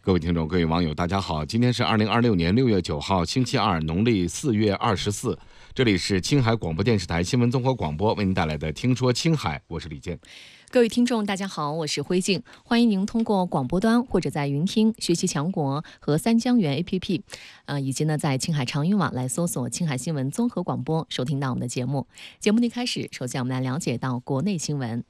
各位听众、各位网友，大家好！今天是2026年6月9号，星期二，农历4月24。这里是青海广播电视台新闻综合广播为您带来的《听说青海》，我是李健。 各位听众，大家好，我是辉静，欢迎您通过广播端或者在云听学习强国和三江源 APP，以及呢在青海长云网来搜索青海新闻综合广播，收听到我们的节目。节目的开始，首先我们来了解到国内新闻。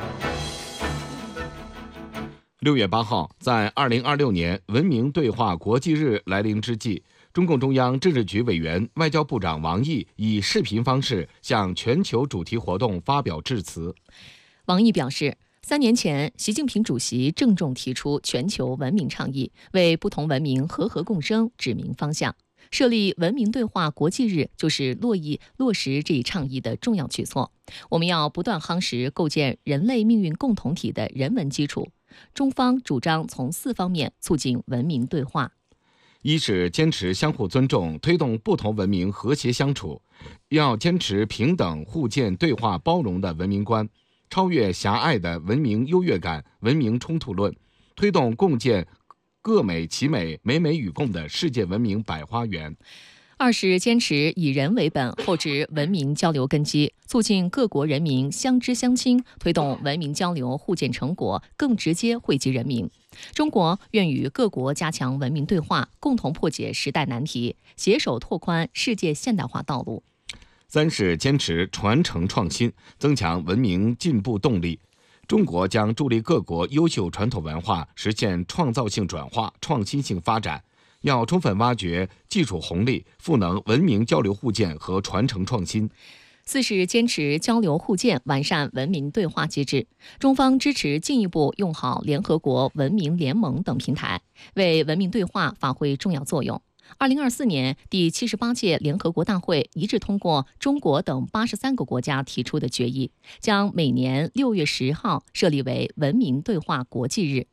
6月8号，在2026年文明对话国际日来临之际，中共中央政治局委员、外交部长王毅以视频方式向全球主题活动发表致辞。 王毅表示，3年前，习近平主席郑重提出全球文明倡议，为不同文明和合共生指明方向。设立文明对话国际日就是落实这一倡议的重要举措。我们要不断夯实构建人类命运共同体的人文基础。中方主张从4方面促进文明对话： 一是坚持相互尊重，推动不同文明和谐相处，要坚持平等、互鉴、对话、包容的文明观，超越狭隘的文明优越感、文明冲突论，推动共建各美其美、美美与共的世界文明百花园。 二是坚持以人为本，厚植文明交流根基，促进各国人民相知相亲，推动文明交流互鉴成果更直接惠及人民。中国愿与各国加强文明对话，共同破解时代难题，携手拓宽世界现代化道路。 三是坚持传承创新，增强文明进步动力。中国将助力各国优秀传统文化实现创造性转化、创新性发展。要充分挖掘技术红利，赋能文明交流互鉴和传承创新。 四是坚持交流互鉴，完善文明对话机制。中方支持进一步用好联合国文明联盟等平台，为文明对话发挥重要作用。2024年第78届联合国大会一致通过中国等83个国家提出的决议，将每年6月10号设立为文明对话国际日。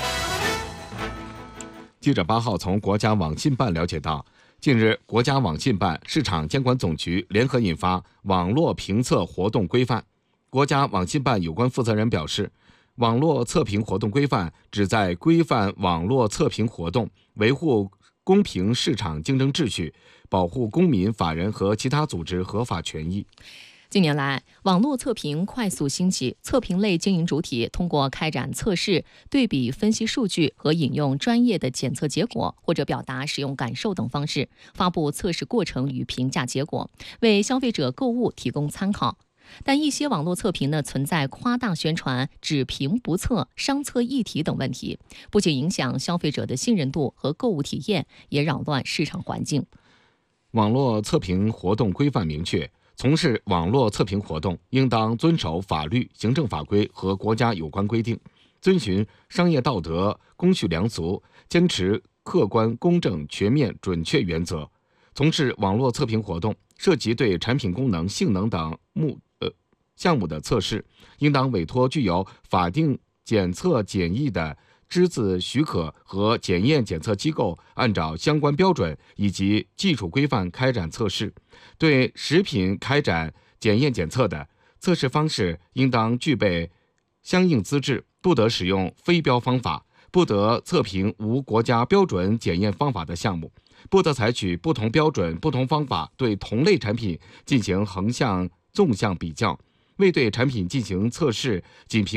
记者8号从国家网信办了解到，近日国家网信办、市场监管总局联合印发《网络评测活动规范》。国家网信办有关负责人表示，网络测评活动规范旨在规范网络测评活动，维护公平市场竞争秩序，保护公民、法人和其他组织合法权益。 近年来，网络测评快速兴起，测评类经营主体通过开展测试、对比分析数据和引用专业的检测结果，或者表达使用感受等方式，发布测试过程与评价结果，为消费者购物提供参考。但一些网络测评存在夸大宣传、只评不测、商测议题等问题，不仅影响消费者的信任度和购物体验，也扰乱市场环境。 网络测评活动规范明确，从事网络测评活动应当遵守法律、行政法规和国家有关规定，遵循商业道德、公序良俗，坚持客观、公正、全面、准确原则。从事网络测评活动涉及对产品功能、性能等项目的测试，应当委托具有法定检测检疫的资质许可和检验检测机构，按照相关标准以及技术规范开展测试。对食品开展检验检测的，测试方式应当具备相应资质，不得使用非标方法，不得测评无国家标准检验方法的项目，不得采取不同标准、不同方法对同类产品进行横向、纵向比较。未对产品进行测试，仅凭